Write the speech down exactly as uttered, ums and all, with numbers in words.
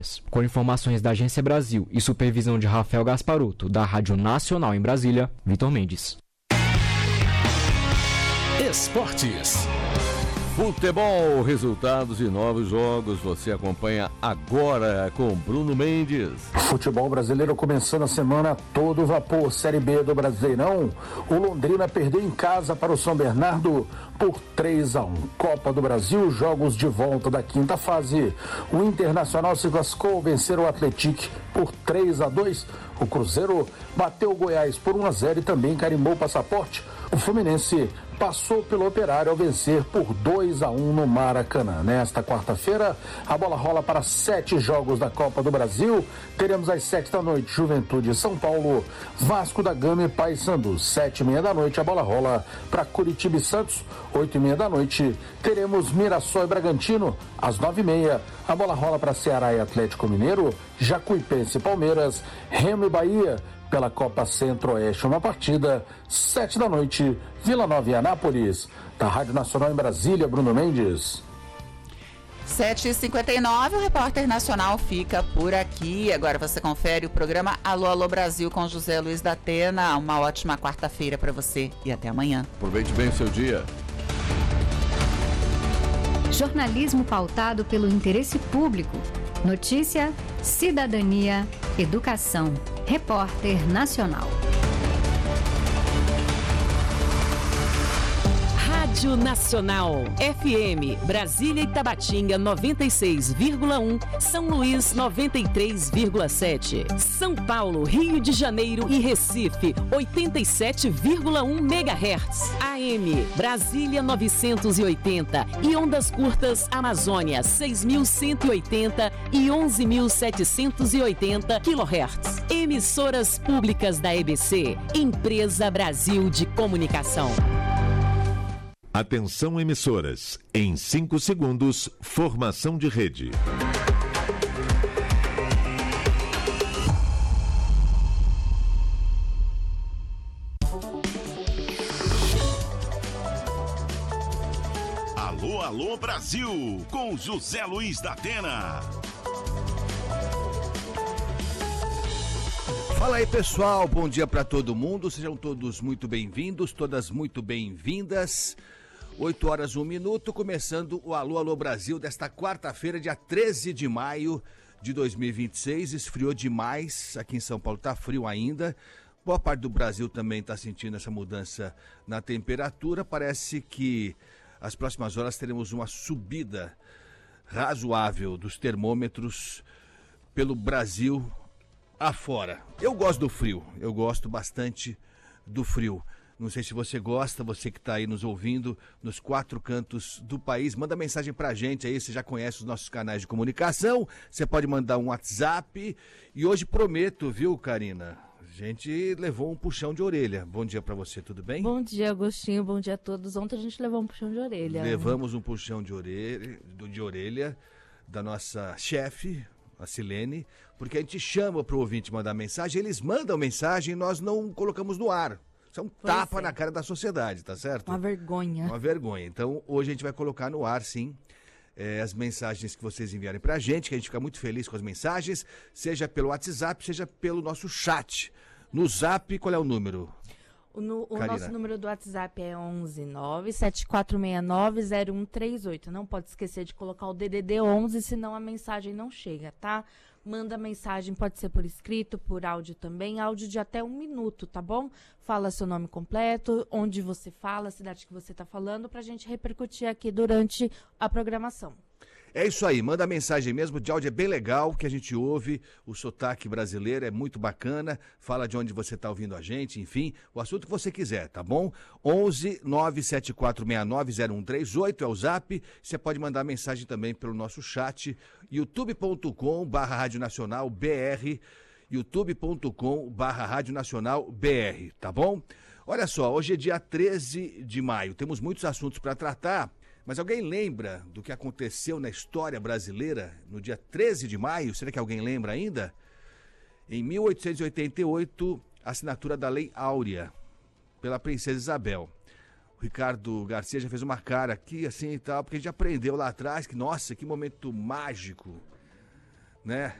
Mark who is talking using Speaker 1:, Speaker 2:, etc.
Speaker 1: Com informações da Agência Brasil e supervisão de Rafael Gasparuto, da Rádio Nacional em Brasília, Vitor Mendes.
Speaker 2: Esportes. Futebol, resultados e novos jogos, você acompanha agora com Bruno Mendes.
Speaker 3: Futebol brasileiro começando a semana a todo vapor. Série B do Brasileirão, o Londrina perdeu em casa para o São Bernardo por três a um. Copa do Brasil, jogos de volta da quinta fase. O Internacional se lascou, vencer o Atlético por três a dois. O Cruzeiro bateu o Goiás por um a zero e também carimbou o passaporte. O Fluminense passou pelo Operário ao vencer por dois a um no Maracanã. Nesta quarta-feira, a bola rola para sete jogos da Copa do Brasil. Teremos às sete da noite, Juventude e São Paulo, Vasco da Gama e Paysandu. Sete e meia da noite, a bola rola para Curitiba e Santos. Oito e meia da noite, teremos Mirassol e Bragantino. Às nove e meia, a bola rola para Ceará e Atlético Mineiro, Jacuipense e Palmeiras, Remo e Bahia. Pela Copa Centro-Oeste, uma partida, sete da noite, Vila Nova e Anápolis. Da Rádio Nacional em Brasília, Bruno Mendes.
Speaker 4: sete e cinquenta e nove, o Repórter Nacional fica por aqui. Agora você confere o programa Alô, Alô Brasil com José Luiz da Atena. Uma ótima quarta-feira para você e até amanhã.
Speaker 2: Aproveite bem o seu dia.
Speaker 5: Jornalismo pautado pelo interesse público. Notícia, cidadania, educação. Repórter Nacional.
Speaker 6: Rádio Nacional, F M, Brasília e Tabatinga noventa e seis vírgula um, São Luís noventa e três vírgula sete, São Paulo, Rio de Janeiro e Recife oitenta e sete vírgula um megahertz, A M, Brasília novecentos e oitenta e ondas curtas Amazônia seis mil cento e oitenta e onze mil setecentos e oitenta quilohertz. Emissoras públicas da E B C, Empresa Brasil de Comunicação.
Speaker 7: Atenção emissoras, em cinco segundos, formação de rede.
Speaker 8: Alô, alô Brasil, com José Luiz da Atena.
Speaker 9: Fala aí pessoal, bom dia para todo mundo, sejam todos muito bem-vindos, todas muito bem-vindas. oito horas, um minuto, começando o Alô, Alô Brasil desta quarta-feira, dia treze de maio de dois mil e vinte e seis. Esfriou demais, aqui em São Paulo tá frio ainda. Boa parte do Brasil também está sentindo essa mudança na temperatura. Parece que as próximas horas teremos uma subida razoável dos termômetros pelo Brasil afora. Eu gosto do frio, eu gosto bastante do frio. Não sei se você gosta, você que está aí nos ouvindo nos quatro cantos do país, manda mensagem pra gente aí, você já conhece os nossos canais de comunicação, você pode mandar um WhatsApp e hoje prometo, viu, Karina? A gente levou um puxão de orelha. Bom dia pra você, tudo bem?
Speaker 10: Bom dia, Agostinho, bom dia a todos. Ontem a gente levou um puxão de orelha.
Speaker 9: Levamos um puxão de orelha, de orelha da nossa chefe, a Silene, porque a gente chama pro ouvinte mandar mensagem, eles mandam mensagem e nós não colocamos no ar. Isso é um pois tapa é. na cara da sociedade, tá certo?
Speaker 10: Uma vergonha.
Speaker 9: Uma vergonha. Então, hoje a gente vai colocar no ar, sim, é, as mensagens que vocês enviarem pra gente, que a gente fica muito feliz com as mensagens, seja pelo WhatsApp, seja pelo nosso chat. No Zap, qual é o número?
Speaker 10: O, no, o nosso número do WhatsApp é onze nove sete quatro seis nove zero um três oito. Não pode esquecer de colocar o D D D onze, senão a mensagem não chega, tá? Manda mensagem, pode ser por escrito, por áudio também, áudio de até um minuto, tá bom? Fala seu nome completo, onde você fala, a cidade que você tá falando, pra gente repercutir aqui durante a programação.
Speaker 9: É isso aí, manda mensagem mesmo, de áudio é bem legal, que a gente ouve, o sotaque brasileiro é muito bacana, fala de onde você está ouvindo a gente, enfim, o assunto que você quiser, tá bom? onze nove sete quatro seis nove zero um três oito é o Zap, você pode mandar mensagem também pelo nosso chat, youtube ponto com barra rádio nacional B R, youtube ponto com barra rádio nacional B R, tá bom? Olha só, hoje é dia treze de maio, temos muitos assuntos para tratar. Mas alguém lembra do que aconteceu na história brasileira no dia treze de maio? Será que alguém lembra ainda? Em mil oitocentos e oitenta e oito, assinatura da Lei Áurea pela Princesa Isabel. O Ricardo Garcia já fez uma cara aqui assim e tal, porque a gente aprendeu lá atrás que, nossa, que momento mágico né?